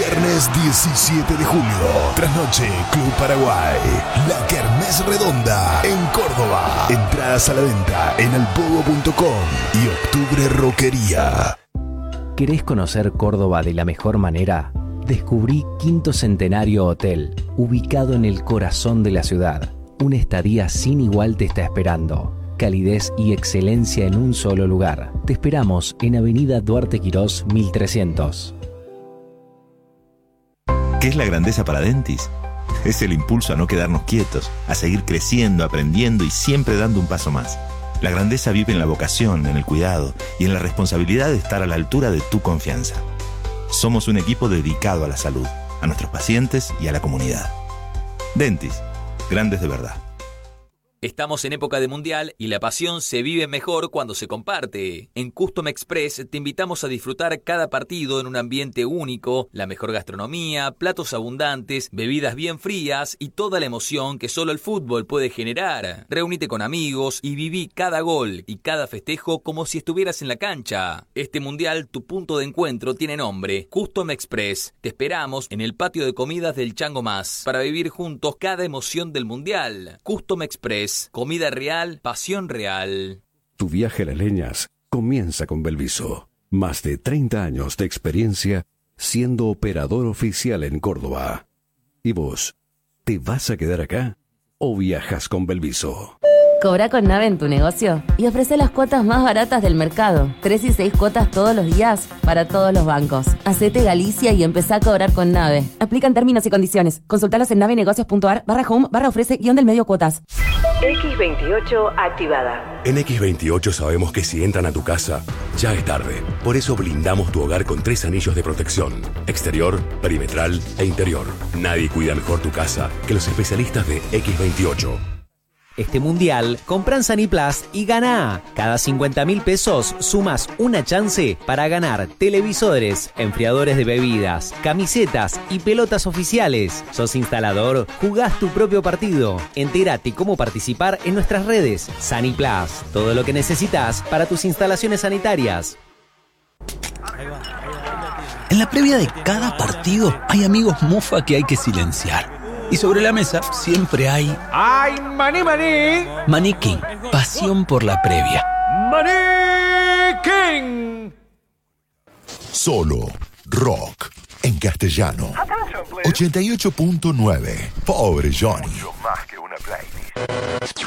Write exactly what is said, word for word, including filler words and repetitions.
Viernes diecisiete de julio, trasnoche Club Paraguay, la Kermés Redonda en Córdoba. Entradas a la venta en alpogo punto com y Octubre Roquería. ¿Querés conocer Córdoba de la mejor manera? Descubrí Quinto Centenario Hotel, ubicado en el corazón de la ciudad. Una estadía sin igual te está esperando. Calidez y excelencia en un solo lugar. Te esperamos en Avenida Duarte Quirós mil trescientos. ¿Qué es la grandeza para Dentis? Es el impulso a no quedarnos quietos, a seguir creciendo, aprendiendo y siempre dando un paso más. La grandeza vive en la vocación, en el cuidado y en la responsabilidad de estar a la altura de tu confianza. Somos un equipo dedicado a la salud, a nuestros pacientes y a la comunidad. Dentis, grandes de verdad. Estamos en época de mundial y la pasión se vive mejor cuando se comparte. En Custom Express te invitamos a disfrutar cada partido en un ambiente único, la mejor gastronomía, platos abundantes, bebidas bien frías y toda la emoción que solo el fútbol puede generar. Reúnete con amigos y viví cada gol y cada festejo como si estuvieras en la cancha. Este mundial, tu punto de encuentro tiene nombre, Custom Express. Te esperamos en el patio de comidas del Chango Más para vivir juntos cada emoción del mundial. Custom Express. Comida real, pasión real. Tu viaje a las leñas comienza con Belviso. Más de treinta años de experiencia siendo operador oficial en Córdoba. ¿Y vos, te vas a quedar acá o viajas con Belviso? Cobra con Nave en tu negocio y ofrece las cuotas más baratas del mercado. Tres y seis cuotas todos los días para todos los bancos. Hacete Galicia y empezá a cobrar con Nave. Aplican términos y condiciones. Consultalos en navenegocios.ar barra home barra ofrece guión del medio cuotas. equis veintiocho activada. En equis veintiocho sabemos que si entran a tu casa, ya es tarde. Por eso blindamos tu hogar con tres anillos de protección: exterior, perimetral e interior. Nadie cuida mejor tu casa que los especialistas de equis veintiocho. Este mundial, compra en Saniplast y gana. Cada cincuenta mil pesos sumas una chance para ganar televisores, enfriadores de bebidas, camisetas y pelotas oficiales. ¿Sos instalador? Jugás tu propio partido. Entérate cómo participar en nuestras redes. Saniplast, todo lo que necesitas para tus instalaciones sanitarias. En la previa de cada partido hay amigos mofa que hay que silenciar. Y sobre la mesa siempre hay... ¡Ay, maní, maní! Maní King, pasión por la previa. ¡Maní King! Solo rock en castellano. ochenta y ocho punto nueve. Pobre Johnny.